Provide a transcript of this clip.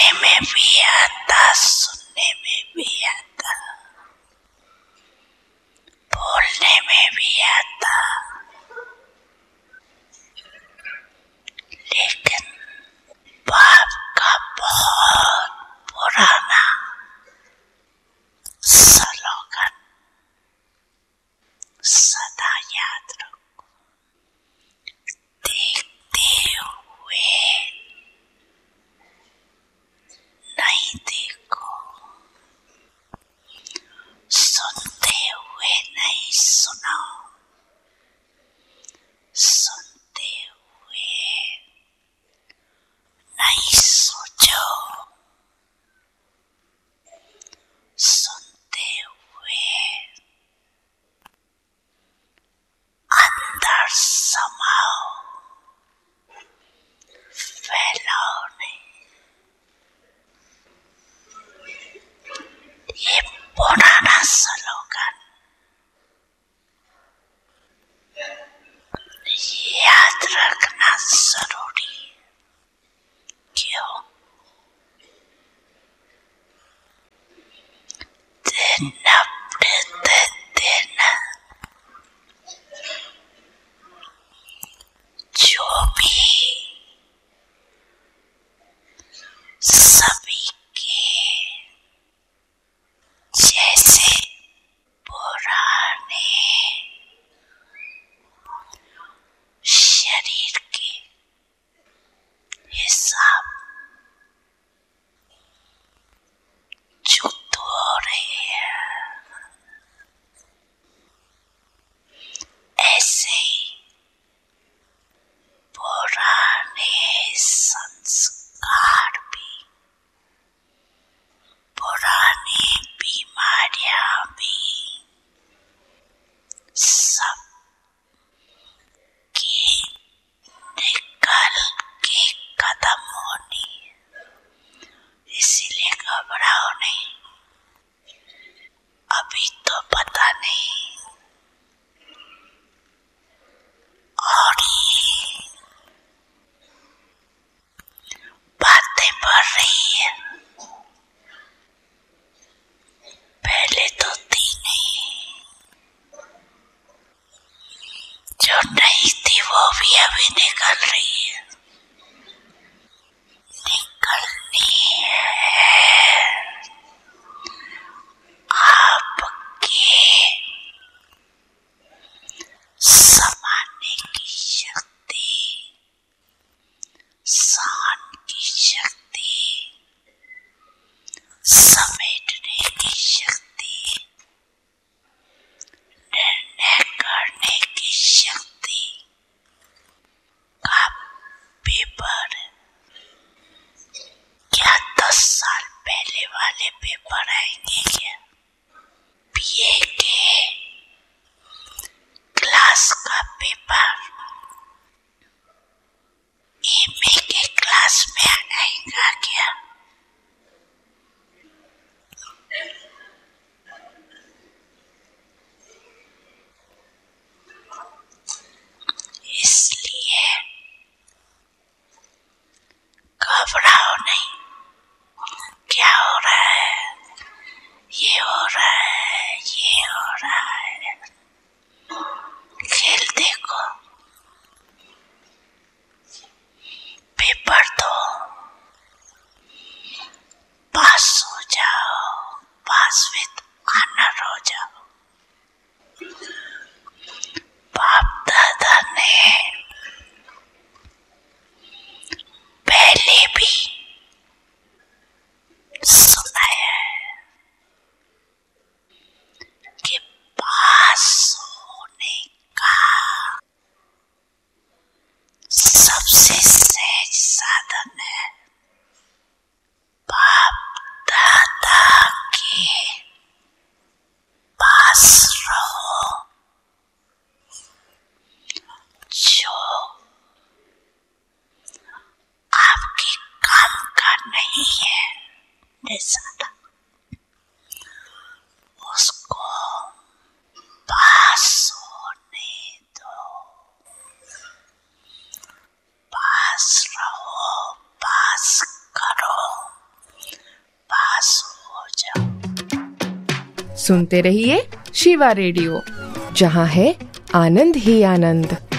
में भी आता, सुनने में भी आता, बोलने में भी आता, लेकिन बाप का बहुत पुराना स्लोगन सदा याद रखो, देखते हुए नहीं देखो, सुनते हुए नहीं सुनो, सुनते हुए नहीं सोचो, सुनते हुए अंदर समाओ, फैलाओ नहीं। ये पुराना स्लोगन याद रखना जरूरी है। क्यों? दिन प्रतिदिन जो भी सभी के जैसे पुराने शरीर के हिसाब जो धो रहे हैं, ऐसे ही पुराने संस्कार भी, पुरानी बीमारियां भी सब की निकल के खत्म होनी, इसीलिए घबराओ नहीं। अभी तो पता नहीं, और ये बातें बढ़ रही है, पहले तो थी नहीं, जो नहीं थी वो भी अभी निकल रही है, निकलनी है। आपके समाने की शक्ति, सहन की शक्ति, समेटने की शक्ति, निर्णय करने की शक्ति का पेपर। क्या 10 साल पहले वाले पेपर आएंगे क्या? बीए के क्लास का पेपर एमए के क्लास में आएगा क्या? इसलिए घबराओ नहीं। क्या हो रहा है? ये हो रहा है, ये हो रहा है, खेल देखो, पेपर दो, पास हो जाओ, पास विद ऑनर हो जाओ। बाप दादा ने पहले भी सुनाया है कि पास होने का सबसे सहज साधन है बाप दादा के पास रहो, जो आपके काम का नहीं है निशाना, उसको पास होने दो, पास रहो, पास करो। सुनते रहिए शिवा रेडियो, जहाँ है आनंद ही आनंद।